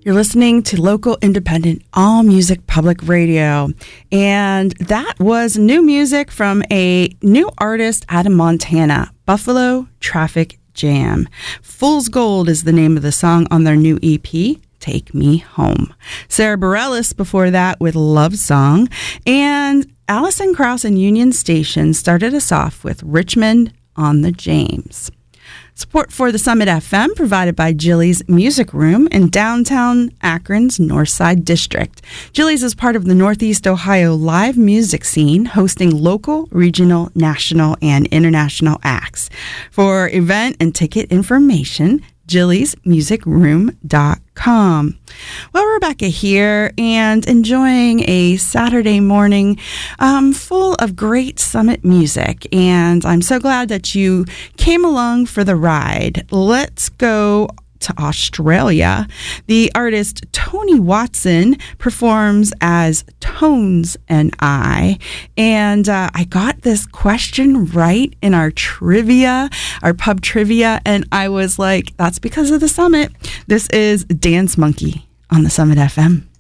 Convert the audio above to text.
You're listening to local, independent, all music public radio. And that was new music from a new artist out of Montana, Buffalo Traffic Jam. Fool's Gold is the name of the song on their new EP, Take Me Home. Sarah Bareilles before that with Love Song. And Alison Krauss and Union Station started us off with Richmond on the James. Support for the Summit FM provided by Jilly's Music Room in downtown Akron's Northside District. Jilly's is part of the Northeast Ohio live music scene, hosting local, regional, national, and international acts. For event and ticket information, jillysmusicroom.com. Well, Rebecca here and enjoying a Saturday morning full of great Summit music. And I'm so glad that you came along for the ride. Let's go to Australia. The artist Tony Watson performs as Tones and I. And I got this question right in our pub trivia, and I was like, that's because of the Summit. This is Dance Monkey on the Summit FM.